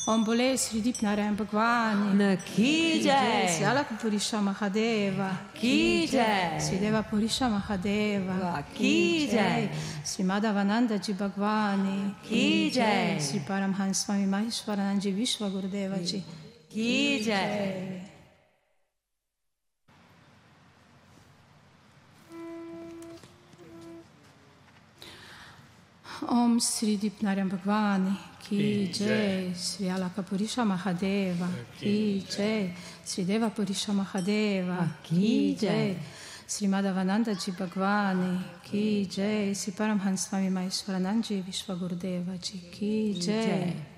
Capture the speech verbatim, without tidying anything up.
Om Bole Sri Dipnarayan Bhagwan Ki Jai, Sri Alaka Purisha Mahadeva Ki Jai, Sri Deva Purisha Mahadeva Ki Jai, Sri Madhavananda Ji Bhagwan Ki Jai, Sri Paramhans Swami Maheshwaranand Ji Vishwa Gurudeva Ji Ki Jai. Om Sri Dipnarayan Bhagwan Ki Jai, Sri Alaka Purisha Mahadeva Ki Jai, Sri Deva Purisha Mahadeva Ki Jai, Sri Madhavananda Ji Bhagwan Ki Jai, Sri Paramhans Swami Maheshwaranand Ji Vishwa Gurudeva Ji Ki Jai.